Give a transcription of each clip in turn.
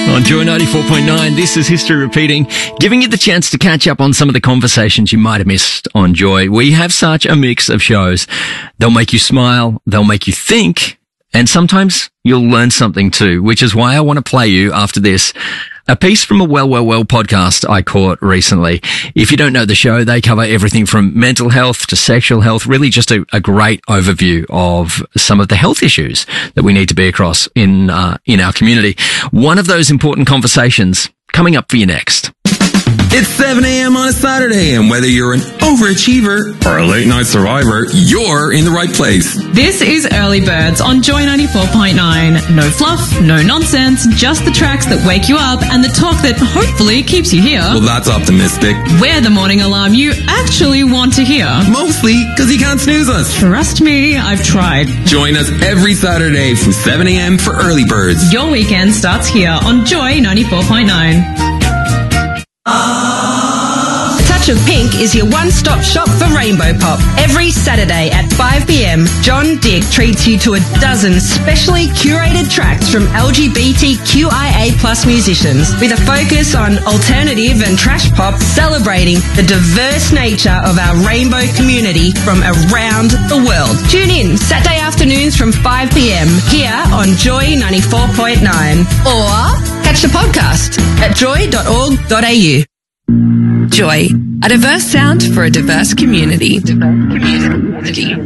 On Joy 94.9, this is History Repeating, giving you the chance to catch up on some of the conversations you might have missed on Joy. We have such a mix of shows. They'll make you smile, they'll make you think, and sometimes you'll learn something too, which is why I want to play you after this a piece from a Well podcast I caught recently. If you don't know the show, they cover everything from mental health to sexual health, really just a great overview of some of the health issues that we need to be across in our community. One of those important conversations coming up for you next. It's 7 a.m. on a Saturday, and whether you're an overachiever or a late-night survivor, you're in the right place. This is Early Birds on Joy 94.9. No fluff, no nonsense, just the tracks that wake you up and the talk that hopefully keeps you here. Well, that's optimistic. We're the morning alarm you actually want to hear. Mostly because you can't snooze us. Trust me, I've tried. Join us every Saturday from 7 a.m. for Early Birds. Your weekend starts here on Joy 94.9. A Touch of Pink is your one-stop shop for Rainbow Pop. Every Saturday at 5 p.m, John Dick treats you to a dozen specially curated tracks from LGBTQIA+ musicians with a focus on alternative and trash pop, celebrating the diverse nature of our rainbow community from around the world. Tune in Saturday afternoons from 5 p.m. here on Joy 94.9 or catch the podcast at joy.org.au. Joy, a diverse sound for a diverse community. And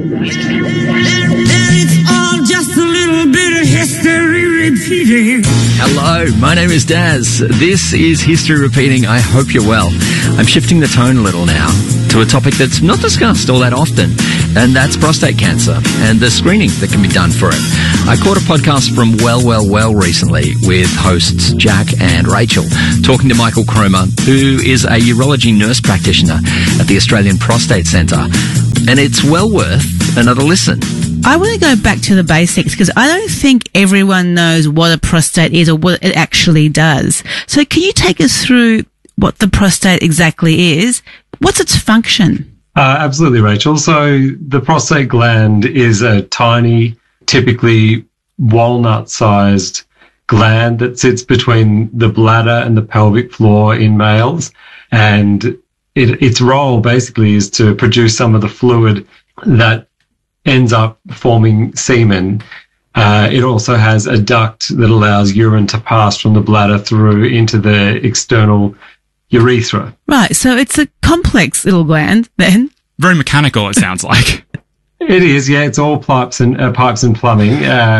it's all just a little bit of history repeating. Hello, my name is Daz. This is History Repeating. I hope you're well. I'm shifting the tone a little now to a topic that's not discussed all that often, and that's prostate cancer and the screening that can be done for it. I caught a podcast from Well recently with hosts Jack and Rachel, talking to Michael Cromer, who is a urology nurse practitioner at the Australian Prostate Centre, and it's well worth another listen. I want to go back to the basics because I don't think everyone knows what a prostate is or what it actually does. So can you take us through what the prostate exactly is? What's its function? Absolutely, Rachel. So the prostate gland is a tiny, typically walnut-sized gland that sits between the bladder and the pelvic floor in males. And its role basically is to produce some of the fluid that ends up forming semen. It also has a duct that allows urine to pass from the bladder through into the external urethra. Right, so it's a complex little gland then. Very mechanical, it sounds like. It is, yeah. It's all pipes and plumbing.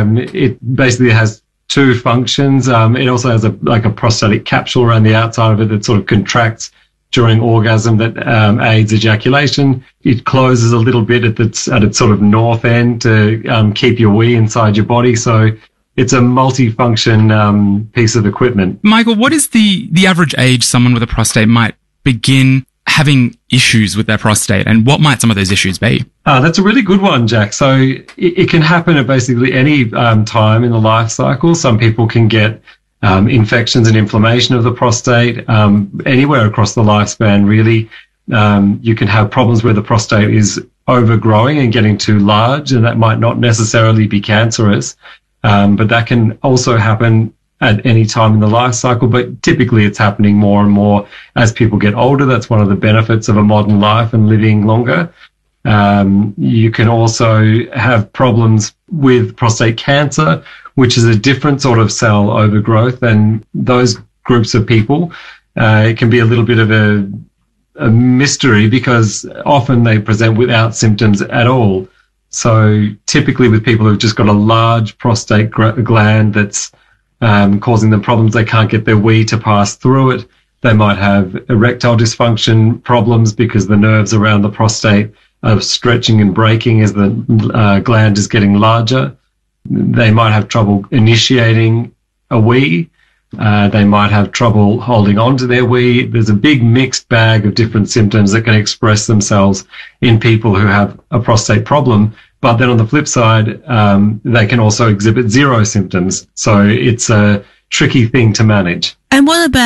It basically has two functions. It also has a prostatic capsule around the outside of it that sort of contracts during orgasm that aids ejaculation. It closes a little bit at its sort of north end to keep your wee inside your body. So it's a multifunction piece of equipment. Michael, what is the average age someone with a prostate might begin having issues with their prostate, and what might some of those issues be? That's a really good one, Jack. So it can happen at basically any time in the life cycle. Some people can get infections and inflammation of the prostate anywhere across the lifespan, really. You can have problems where the prostate is overgrowing and getting too large, and that might not necessarily be cancerous. But that can also happen at any time in the life cycle, but typically it's happening more and more as people get older. That's one of the benefits of a modern life and living longer. You can also have problems with prostate cancer, which is a different sort of cell overgrowth, and those groups of people, it can be a little bit of a mystery because often they present without symptoms at all. So typically with people who've just got a large prostate gland that's causing them problems, they can't get their wee to pass through it. They might have erectile dysfunction problems because the nerves around the prostate are stretching and breaking as the gland is getting larger. They might have trouble initiating a wee. They might have trouble holding on to their wee. There's a big mixed bag of different symptoms that can express themselves in people who have a prostate problem. But then on the flip side, they can also exhibit zero symptoms. So it's a tricky thing to manage. And what about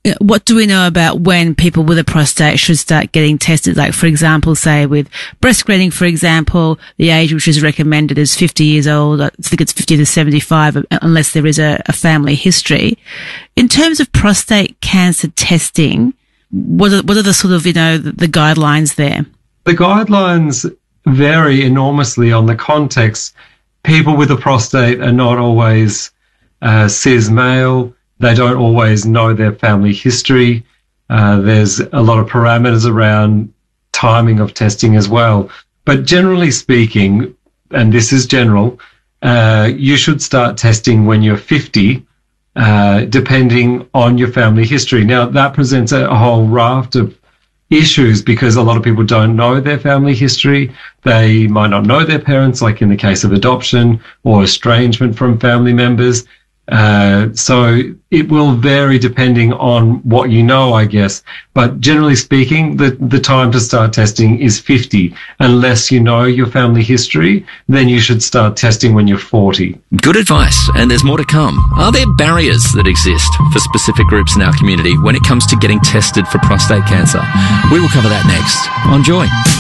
what do we know about when people with a prostate should start getting tested? Like, for example, say with breast screening, for example, the age which is recommended is 50 years old. I think it's 50 to 75, unless there is a family history. In terms of prostate cancer testing, what are the sort of, the guidelines there? The guidelines vary enormously on the context. People with a prostate are not always cis male. They don't always know their family history. There's a lot of parameters around timing of testing as well. But generally speaking, and this is general, you should start testing when you're 50, depending on your family history. Now, that presents a whole raft of issues because a lot of people don't know their family history. They might not know their parents, like in the case of adoption or estrangement from family members. So it will vary depending on what you know, I guess. But generally speaking, the time to start testing is 50. Unless you know your family history, then you should start testing when you're 40. Good advice, and there's more to come. Are there barriers that exist for specific groups in our community when it comes to getting tested for prostate cancer? We will cover that next on Joy.